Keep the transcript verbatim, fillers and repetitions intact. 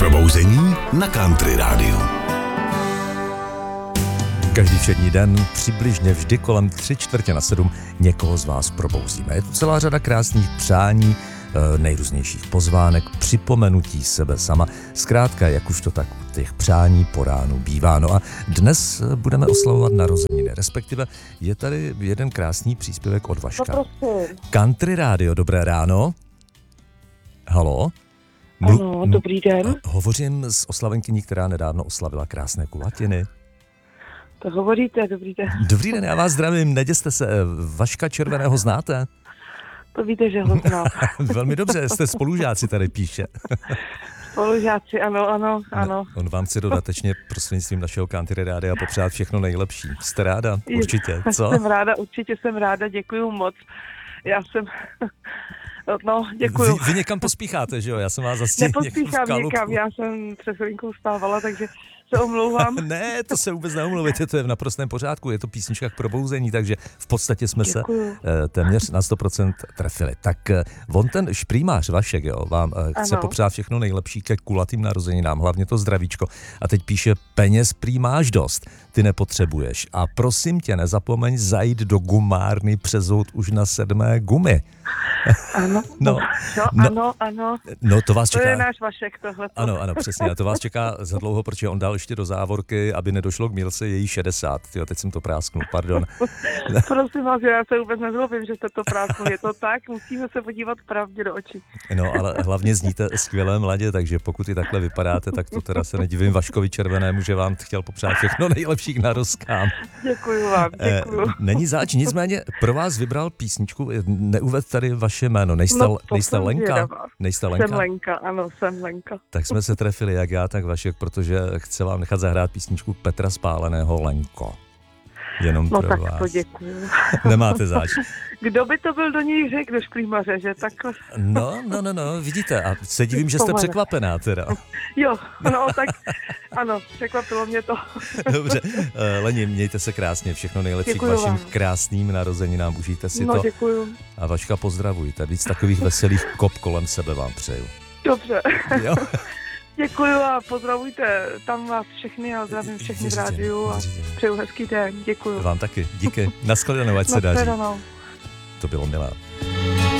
Probouzení na Country rádiu. Každý všední den, přibližně vždy kolem tři čtvrtě na sedm, někoho z vás probouzíme. Je tu celá řada krásných přání, nejrůznějších pozvánek, připomenutí sebe sama. Zkrátka, jak už to tak u těch přání po ránu bývá. No a dnes budeme oslavovat narozeniny, respektive je tady jeden krásný příspěvek od Vaška. No, Country rádio, dobré ráno. Halo? Mlu- ano, dobrý den. Hovořím s oslavenkyní, která nedávno oslavila krásné kulatiny. To hovoříte, dobrý den. Dobrý den, já vás zdravím, neděste se, Vaška Červeného znáte? To víte, že ho znám. Velmi dobře, jste spolužáci, tady píše. Spolužáci, ano, ano, ano. On vám chce dodatečně prostřednictvím našeho Country rádia popřát všechno nejlepší. Jste ráda? Určitě, co? Jsem ráda, určitě jsem ráda, děkuju moc. Já jsem... No, děkuju. Vy, vy někam pospícháte, že jo? Já jsem vás zastínil. Nepospíchám někam, já jsem před chvilinkou stávala, takže se omlouvám. Ne, to se vůbec neomluvujte, to je v naprostém pořádku, je to písnička k probouzení, takže v podstatě jsme Děkuju. se téměř na sto procent trefili. Tak on ten šprýmář Vašek, jo, vám chce ano. popřát všechno nejlepší ke kulatým narozeninám, hlavně to zdravíčko. A teď píše, peněz prý máš dost, ty nepotřebuješ. A prosím tě, nezapomeň zajít do gumárny přezout už na sedmé gumy. Ano, no, no, no, ano, ano. No, to vás čeká. To je náš Vašek tohle. Ano, ano, přesně. A to vás čeká za dlouho, protože on dal ještě do závorky, aby nedošlo k Mílce její šedesát. Tyjo, teď jsem to prásknul, pardon. Prosím vás, já se vůbec nezlobím, že jste to prásknul. Je to tak, musíme se podívat pravdě do očí. No, ale hlavně zníte skvěle mladě, takže pokud i takhle vypadáte, tak to teda se nedivím Vaškovi Červenému, že vám chtěl popřát všechno nejlepší k narozkám. Děkuju vám, děkuju. Není zač, nicméně pro vás vybral písničku, neuved tady vaše jméno, nejste, no, nejste Lenka? Nejste Lenka? Jsem Lenka, ano, jsem Lenka. Tak jsme se trefili, jak já, tak Vašek, protože chce vám nechat zahrát písničku Petra Spáleného Lenko. Jenom no pro tak vás. To děkuju. Nemáte zač. Kdo by to byl do něj řekl, do šprýmaře, že takhle? No, no, no, no, vidíte, a se divím, že jste překvapená teda. Jo, no tak ano, překvapilo mě to. Dobře, Leni, mějte se krásně, všechno nejlepší děkuju k vašim vám. krásným narozeninám, užijte si no, to. Děkuju. A Vaška pozdravujte, víc takových veselých kop kolem sebe vám přeju. Dobře. Jo? Děkuju a pozdravujte tam vás všechny a zdravím všechny v rádiu a přeju hezký den. Děkuju. Vám taky, díky. Naschledanou, ať se daří. Naschledanou. To bylo milé.